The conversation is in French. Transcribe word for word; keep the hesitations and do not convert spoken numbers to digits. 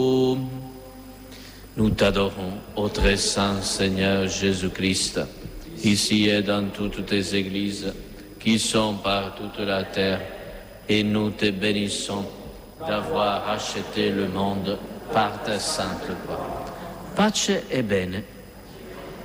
Nous t'adorons, ô très saint Seigneur Jésus-Christ, ici et dans toutes tes églises qui sont par toute la terre, et nous te bénissons d'avoir racheté le monde par ta sainte parole. Pace e bene